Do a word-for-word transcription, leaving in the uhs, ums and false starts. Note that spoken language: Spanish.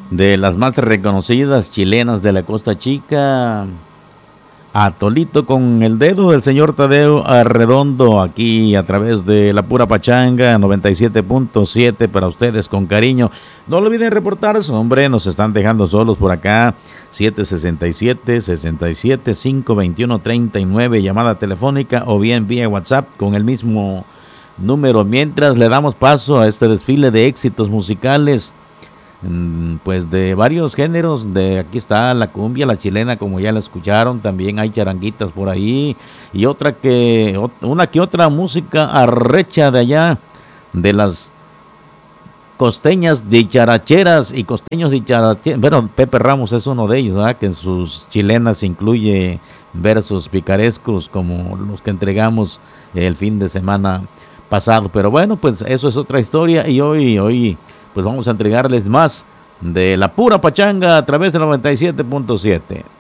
de las más reconocidas chilenas de la Costa Chica, Atolito con el dedo del señor Tadeo Arredondo, aquí a través de la pura pachanga noventa y siete punto siete para ustedes con cariño. No olviden reportarse, hombre, nos están dejando solos por acá. siete sesenta y siete, sesenta y siete, quinientos veintiuno, treinta y nueve, llamada telefónica o bien vía WhatsApp con el mismo número. Mientras le damos paso a este desfile de éxitos musicales, pues de varios géneros. De aquí está la cumbia, la chilena, como ya la escucharon, también hay charanguitas por ahí y otra que una que otra música arrecha de allá, de las costeñas dicharacheras y costeños dicharacheros. Bueno, Pepe Ramos es uno de ellos, ¿verdad? Que en sus chilenas incluye versos picarescos como los que entregamos el fin de semana pasado. Pero bueno, pues eso es otra historia y hoy hoy pues vamos a entregarles más de la pura pachanga a través de noventa y siete punto siete.